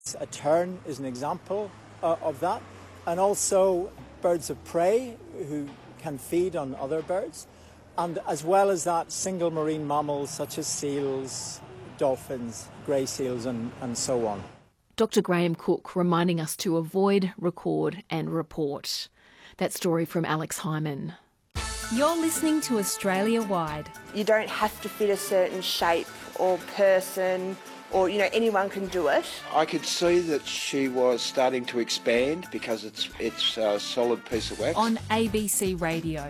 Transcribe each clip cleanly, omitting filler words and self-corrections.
A tern is an example of that, and also birds of prey who can feed on other birds, and as well as that, single marine mammals such as seals, dolphins, grey seals and so on. Dr Graham Cook reminding us to avoid, record and report. That story from Alex Hyman. You're listening to Australia Wide. You don't have to fit a certain shape or person or, anyone can do it. I could see that she was starting to expand because it's a solid piece of wax. On ABC Radio.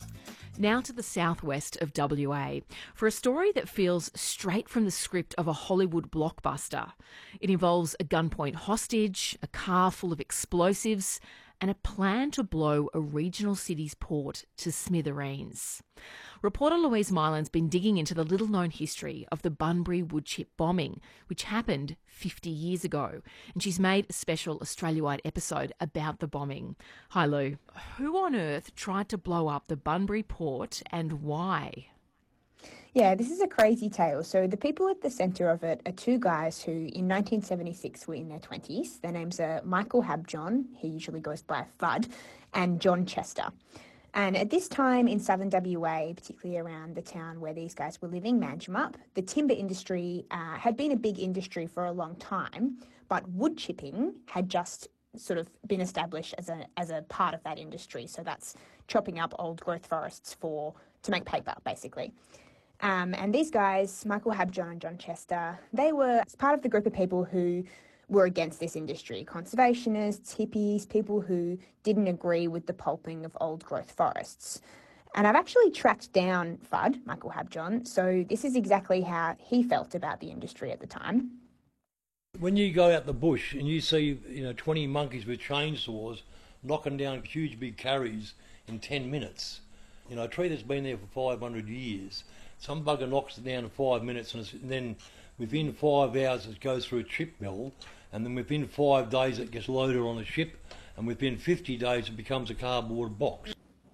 Now to the southwest of WA for a story that feels straight from the script of a Hollywood blockbuster. It involves a gunpoint hostage, a car full of explosives, and a plan to blow a regional city's port to smithereens. Reporter Louise Mylan's been digging into the little-known history of the Bunbury woodchip bombing, which happened 50 years ago, and she's made a special Australia-wide episode about the bombing. Hi Lou. Who on earth tried to blow up the Bunbury port and why? Yeah, this is a crazy tale. So the people at the centre of it are two guys who in 1976 were in their 20s. Their names are Michael Habjohn, he usually goes by Fudd, and John Chester. And at this time in southern WA, particularly around the town where these guys were living, Manjimup, the timber industry had been a big industry for a long time, but wood chipping had just sort of been established as a part of that industry. So that's chopping up old growth forests to make paper, basically. And these guys, Michael Habjohn and John Chester, they were part of the group of people who were against this industry. Conservationists, hippies, people who didn't agree with the pulping of old growth forests. And I've actually tracked down Fudd, Michael Habjohn, so this is exactly how he felt about the industry at the time. When you go out the bush and you see 20 monkeys with chainsaws knocking down huge big carries in 10 minutes, a tree that's been there for 500 years, some bugger knocks it down in 5 minutes and then within 5 hours it goes through a chip mill, and then within 5 days it gets loaded on a ship, and within 50 days it becomes a cardboard box.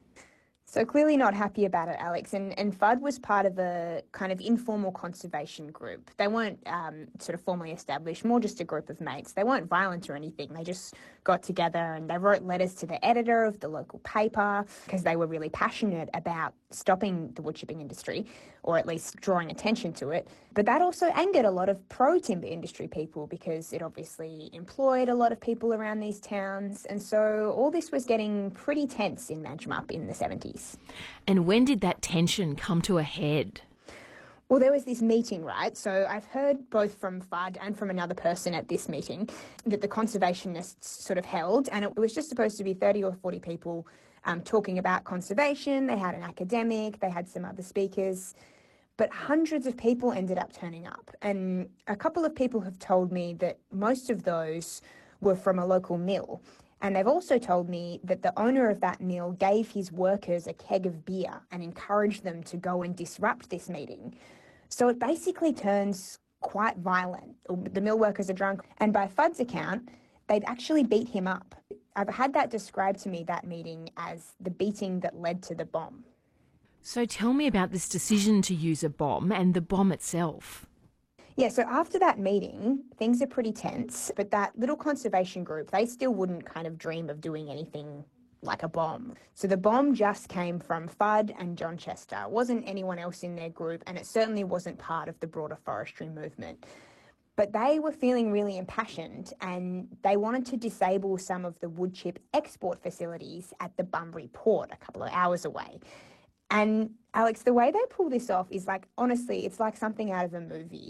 So clearly not happy about it, Alex. And Fudd was part of a kind of informal conservation group. They weren't sort of formally established, more just a group of mates. They weren't violent or anything. They just got together and they wrote letters to the editor of the local paper because they were really passionate about stopping the woodchipping industry, or at least drawing attention to it. But that also angered a lot of pro-timber industry people because it obviously employed a lot of people around these towns. And so all this was getting pretty tense in Manjimup in the 70s. And when did that tension come to a head? Well, there was this meeting, right? So I've heard both from Fudd and from another person at this meeting that the conservationists sort of held, and it was just supposed to be 30 or 40 people talking about conservation. They had an academic, they had some other speakers, but hundreds of people ended up turning up. And a couple of people have told me that most of those were from a local mill. And they've also told me that the owner of that mill gave his workers a keg of beer and encouraged them to go and disrupt this meeting. So it basically turns quite violent. The mill workers are drunk. And by Fudd's account, they'd actually beat him up. I've had that described to me, that meeting, as the beating that led to the bomb. So tell me about this decision to use a bomb and the bomb itself. Yeah, so after that meeting, things are pretty tense, but that little conservation group, they still wouldn't kind of dream of doing anything like a bomb. So the bomb just came from Fudd and John Chester. It wasn't anyone else in their group, and it certainly wasn't part of the broader forestry movement. But they were feeling really impassioned, and they wanted to disable some of the wood chip export facilities at the Bunbury port a couple of hours away. And Alex, the way they pull this off is honestly, it's like something out of a movie.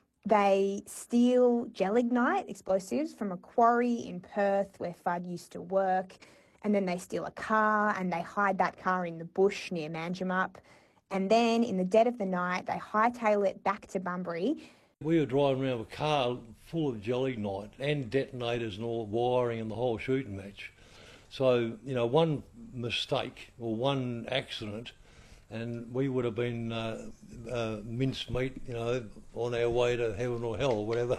They steal gelignite explosives from a quarry in Perth where Fudd used to work, and then they steal a car and they hide that car in the bush near Manjimup. And then in the dead of the night, they hightail it back to Bunbury. We were driving around with a car full of gelignite and detonators and all wiring and the whole shooting match. So, one mistake or one accident and we would have been mincemeat, on our way to heaven or hell or whatever.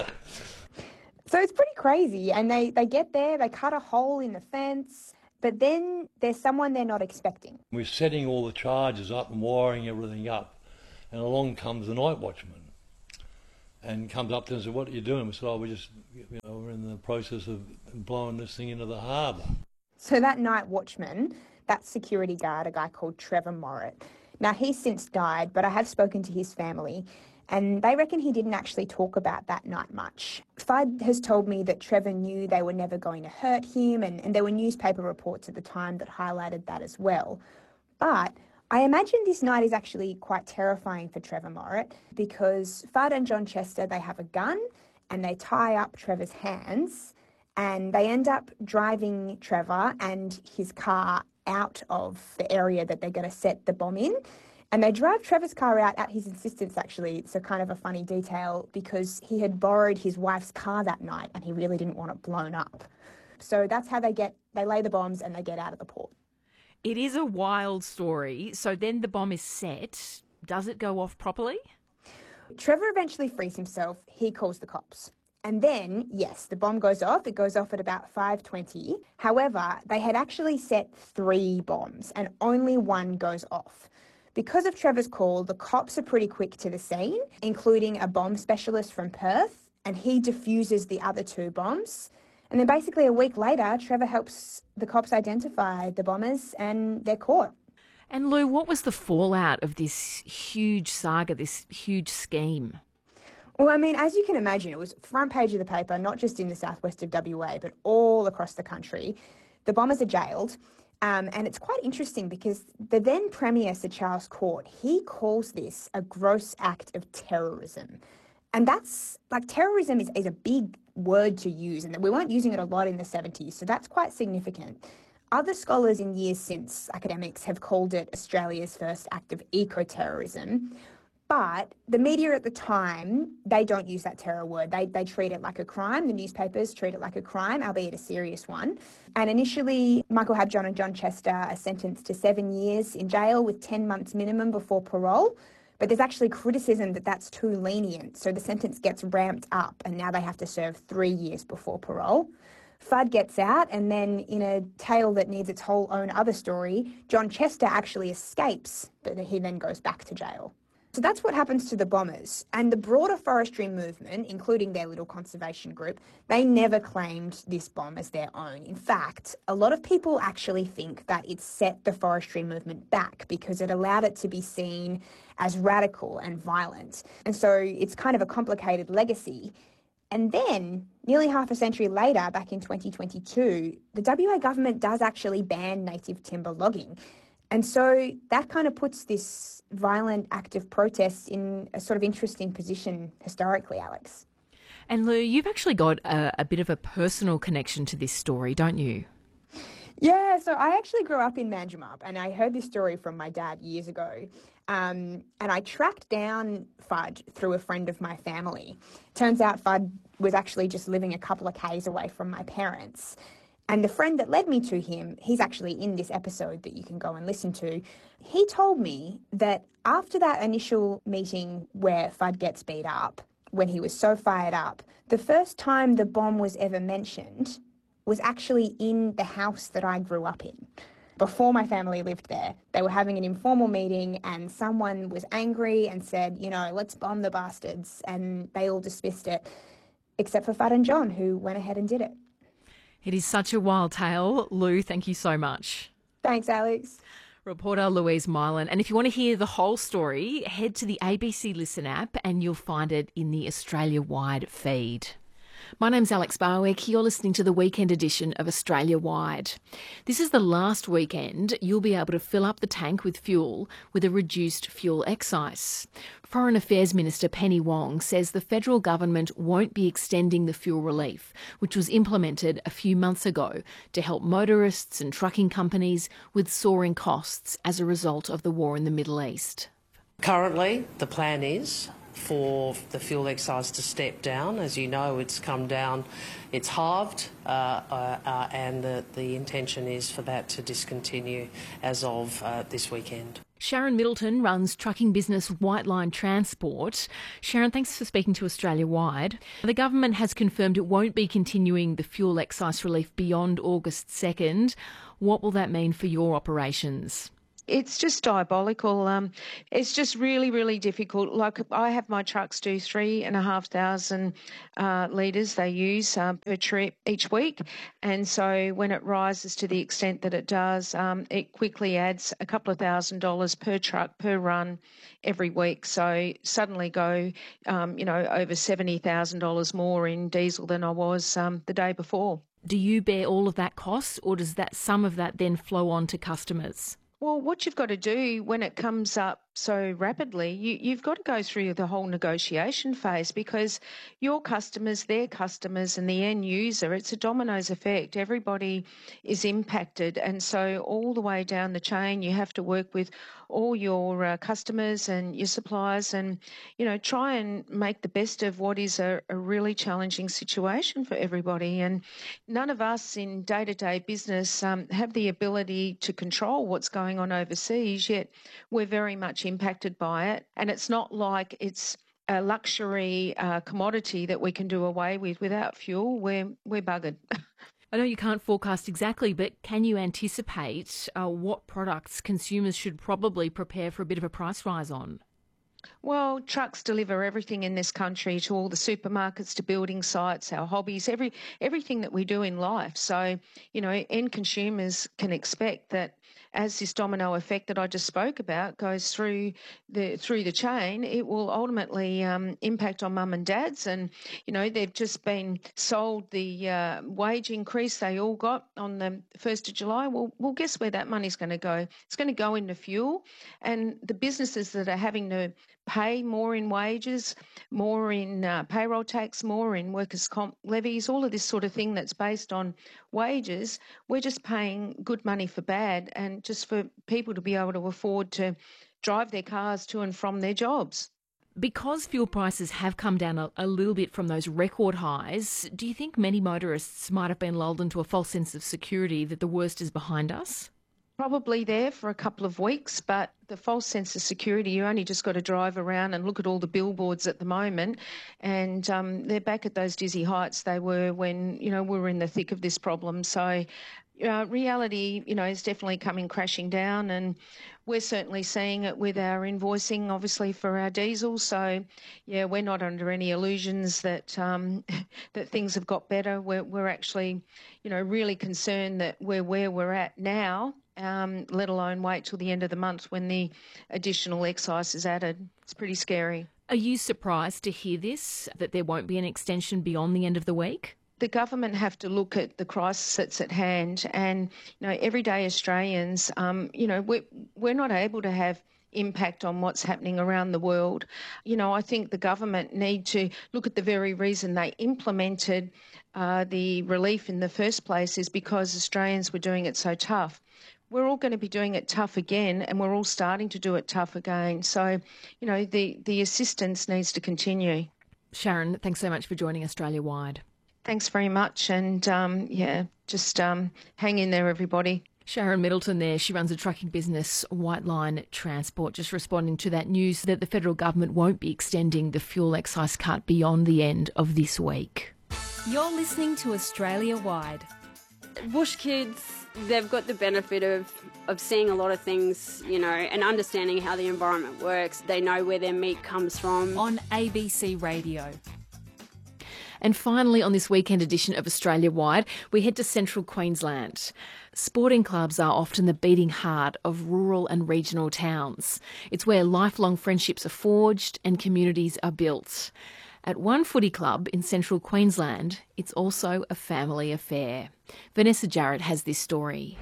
So it's pretty crazy. And they get there, they cut a hole in the fence, but then there's someone they're not expecting. We're setting all the charges up and wiring everything up, and along comes the night watchman. and comes up to us and said, "What are you doing?" We said, "Oh, we're in the process of blowing this thing into the harbour." So that night watchman, that security guard, a guy called Trevor Morritt. Now, he's since died, but I have spoken to his family, and they reckon he didn't actually talk about that night much. Fudd has told me that Trevor knew they were never going to hurt him, and there were newspaper reports at the time that highlighted that as well. But I imagine this night is actually quite terrifying for Trevor Morritt, because Fudd and John Chester, they have a gun and they tie up Trevor's hands, and they end up driving Trevor and his car out of the area that they're going to set the bomb in. And they drive Trevor's car out at his insistence, actually. It's a kind of a funny detail, because he had borrowed his wife's car that night and he really didn't want it blown up. So that's how they lay the bombs and they get out of the port. It is a wild story. So then the bomb is set. Does it go off properly? Trevor eventually frees himself. He calls the cops. And then, yes, the bomb goes off. It goes off at about 5:20. However, they had actually set 3 bombs and only one goes off. Because of Trevor's call, the cops are pretty quick to the scene, including a bomb specialist from Perth, and he defuses the other 2 bombs. And then basically a week later, Trevor helps the cops identify the bombers and they're caught. And Lou, what was the fallout of this huge saga, this huge scheme? Well, I mean, as you can imagine, it was front page of the paper, not just in the southwest of WA, but all across the country. The bombers are jailed. And it's quite interesting because the then Premier, Sir Charles Court, he calls this a gross act of terrorism. And that's, like, terrorism is a big word to use, and we weren't using it a lot in the 70s, so that's quite significant. Other scholars in years since, academics, have called it Australia's first act of eco-terrorism. But the media at the time, they don't use that terror word. They treat it like a crime. The newspapers treat it like a crime, albeit a serious one. And initially, Michael Habjohn and John Chester are sentenced to 7 years in jail with 10 months minimum before parole. But there's actually criticism that that's too lenient. So the sentence gets ramped up and now they have to serve 3 years before parole. Fudd gets out, and then in a tale that needs its whole own other story, John Chester actually escapes, but he then goes back to jail. So that's what happens to the bombers. And the broader forestry movement, including their little conservation group, they never claimed this bomb as their own. In fact, a lot of people actually think that it set the forestry movement back because it allowed it to be seen as radical and violent. And so it's kind of a complicated legacy. And then, nearly half a century later, back in 2022, the WA government does actually ban native timber logging. And so that kind of puts this violent act of protest in a sort of interesting position historically, Alex. And Lou, you've actually got a bit of a personal connection to this story, don't you? Yeah, so I actually grew up in Manjimup, and I heard this story from my dad years ago. And I tracked down Fudd through a friend of my family. Turns out Fudd was actually just living a couple of k's away from my parents. And the friend that led me to him, he's actually in this episode that you can go and listen to. He told me that after that initial meeting where Fudd gets beat up, when he was so fired up, the first time the bomb was ever mentioned was actually in the house that I grew up in. Before my family lived there, they were having an informal meeting and someone was angry and said, let's bomb the bastards. And they all dismissed it, except for Fudd and John, who went ahead and did it. It is such a wild tale. Lou, thank you so much. Thanks, Alex. Reporter Louise Mylan. And if you want to hear the whole story, head to the ABC Listen app and you'll find it in the Australia-wide feed. My name's Alex Barwick. You're listening to the weekend edition of Australia Wide. This is the last weekend you'll be able to fill up the tank with fuel with a reduced fuel excise. Foreign Affairs Minister Penny Wong says the federal government won't be extending the fuel relief, which was implemented a few months ago to help motorists and trucking companies with soaring costs as a result of the war in the Middle East. Currently, the plan is for the fuel excise to step down. As you know, it's come down, it's halved, and the intention is for that to discontinue as of this weekend. Sharon Middleton runs trucking business White Line Transport. Sharon, thanks for speaking to Australia Wide. The government has confirmed it won't be continuing the fuel excise relief beyond August 2nd. What will that mean for your operations? It's just diabolical. It's just really, really difficult. Like, I have my trucks do 3,500 litres they use per trip each week. And so when it rises to the extent that it does, it quickly adds a couple of $1,000s per truck, per run every week. So suddenly go, over $70,000 more in diesel than I was the day before. Do you bear all of that cost, or does some of that then flow on to customers? Well, what you've got to do when it comes up so rapidly, you've got to go through the whole negotiation phase, because your customers, their customers and the end user, it's a dominoes effect. Everybody is impacted. And so all the way down the chain, you have to work with all your customers and your suppliers and, try and make the best of what is a really challenging situation for everybody. And none of us in day-to-day business have the ability to control what's going on overseas, yet we're very much impacted by it. And it's not like it's a luxury commodity that we can do away with without fuel. We're buggered. I know you can't forecast exactly, but can you anticipate what products consumers should probably prepare for a bit of a price rise on? Well, trucks deliver everything in this country, to all the supermarkets, to building sites, our hobbies, everything that we do in life. So, end consumers can expect that as this domino effect that I just spoke about goes through the chain, it will ultimately impact on mum and dads. And, they've just been sold the wage increase they all got on the 1st of July. Well, guess where that money's going to go? It's going to go into fuel. And the businesses that are having to pay more in wages, more in payroll tax, more in workers' comp levies, all of this sort of thing that's based on wages, we're just paying good money for bad, and just for people to be able to afford to drive their cars to and from their jobs. Because fuel prices have come down a little bit from those record highs, do you think many motorists might have been lulled into a false sense of security that the worst is behind us? Probably there for a couple of weeks, but the false sense of security, you only just got to drive around and look at all the billboards at the moment, and they're back at those dizzy heights they were when, we were in the thick of this problem. So reality, is definitely coming crashing down, and we're certainly seeing it with our invoicing, obviously, for our diesel. So, yeah, we're not under any illusions that that things have got better. We're actually, really concerned that we're where we're at now, let alone wait till the end of the month when the additional excise is added. It's pretty scary. Are you surprised to hear this, that there won't be an extension beyond the end of the week? The government have to look at the crisis that's at hand, and everyday Australians, we're not able to have impact on what's happening around the world. I think the government need to look at the very reason they implemented the relief in the first place is because Australians were doing it so tough. We're all going to be doing it tough again, and we're all starting to do it tough again. So, the assistance needs to continue. Sharon, thanks so much for joining Australia Wide. Thanks very much, and just hang in there, everybody. Sharon Middleton there. She runs a trucking business, White Line Transport, just responding to that news that the federal government won't be extending the fuel excise cut beyond the end of this week. You're listening to Australia Wide. Bush kids, they've got the benefit of seeing a lot of things, and understanding how the environment works. They know where their meat comes from. On ABC Radio. And finally, on this weekend edition of Australia Wide, we head to central Queensland. Sporting clubs are often the beating heart of rural and regional towns. It's where lifelong friendships are forged and communities are built. At one footy club in central Queensland, it's also a family affair. Vanessa Jarrett has this story.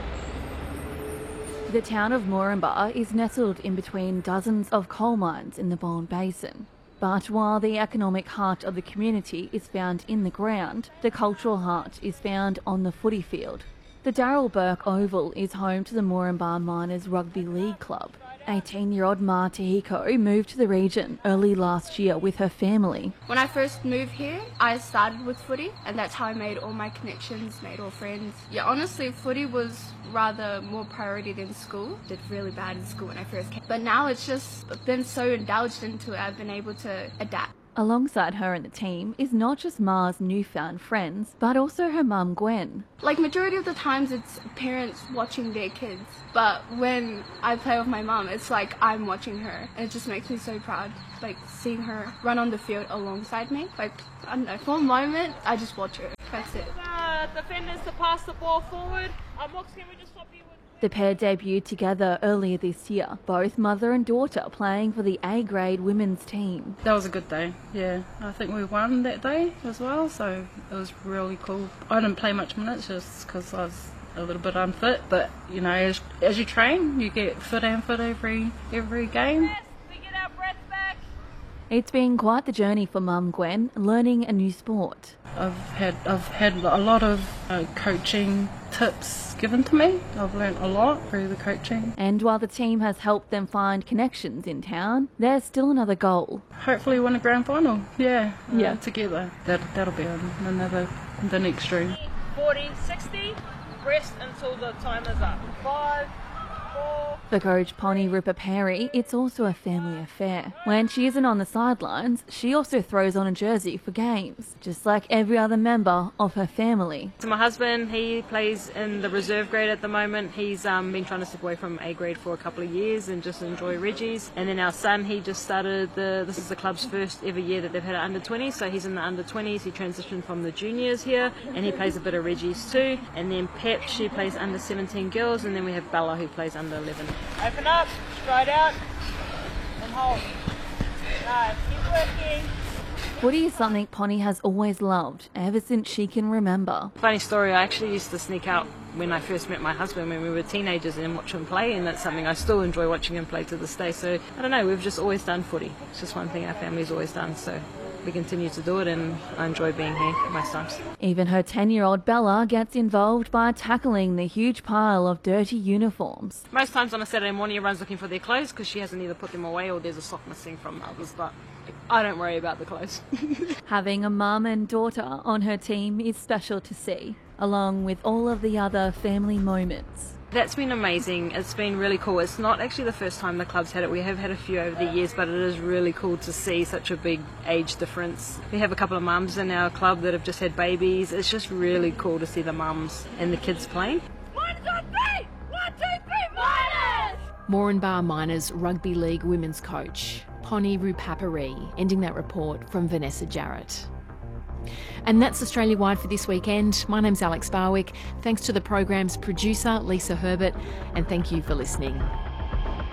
The town of Moranbah is nestled in between dozens of coal mines in the Bowen Basin. But while the economic heart of the community is found in the ground, the cultural heart is found on the footy field. The Darryl Burke Oval is home to the Moranbah Miners Rugby League Club. 18-year-old Ma Tahiko moved to the region early last year with her family. When I first moved here, I started with footy, and that's how I made all my connections, made all friends. Yeah, honestly, footy was rather more priority than school. Did really bad in school when I first came. But now it's just been so indulged into it, I've been able to adapt. Alongside her and the team is not just Ma's newfound friends, but also her mum Gwen. Like, majority of the times it's parents watching their kids, but when I play with my mum, it's like I'm watching her, and it just makes me so proud, like seeing her run on the field alongside me. Like, I don't know, for a moment I just watch her. That's it. Defenders to pass the ball forward. Mox, can we just stop you with... The pair debuted together earlier this year, both mother and daughter playing for the A-grade women's team. That was a good day, yeah. I think we won that day as well, so it was really cool. I didn't play much minutes just because I was a little bit unfit, but you know, as you train, you get fit and fit every game. It's been quite the journey for Mum Gwen, learning a new sport. I've had a lot of coaching tips given to me. I've learnt a lot through the coaching. And while the team has helped them find connections in town, there's still another goal. Hopefully win a grand final, together. That'll be the next dream. 40, 60, rest until the time is up. 5, 4... For coach Pony Rupaperi, it's also a family affair. When she isn't on the sidelines, she also throws on a jersey for games, just like every other member of her family. So my husband, he plays in the reserve grade at the moment. He's been trying to step away from A grade for a couple of years and just enjoy Reggie's. And then our son, he just started this is the club's first ever year that they've had an under 20, so he's in the under 20s. He transitioned from the juniors here, and he plays a bit of Reggie's too. And then Pep, she plays under 17 girls, and then we have Bella, who plays under 11. Open up, straight out, and hold. Nice, keep working. Footy is something Pony has always loved, ever since she can remember. Funny story, I actually used to sneak out when I first met my husband when we were teenagers and watch him play, and that's something I still enjoy watching him play to this day. So, I don't know, we've just always done footy. It's just one thing our family's always done, so we continue to do it, and I enjoy being here most times. Even her 10-year-old Bella gets involved by tackling the huge pile of dirty uniforms. Most times on a Saturday morning everyone's looking for their clothes because she hasn't either put them away or there's a sock missing from others, but I don't worry about the clothes. Having a mum and daughter on her team is special to see, along with all of the other family moments. That's been amazing. It's been really cool. It's not actually the first time the club's had it. We have had a few over the years, but it is really cool to see such a big age difference. We have a couple of mums in our club that have just had babies. It's just really cool to see the mums and the kids playing. 1, 2, 3! 1, 2, 3, Miners! Moranbah Miners Rugby League women's coach, Pony Rupaperi, ending that report from Vanessa Jarrett. And that's Australia Wide for this weekend. My name's Alex Barwick. Thanks to the program's producer, Lisa Herbert, and thank you for listening.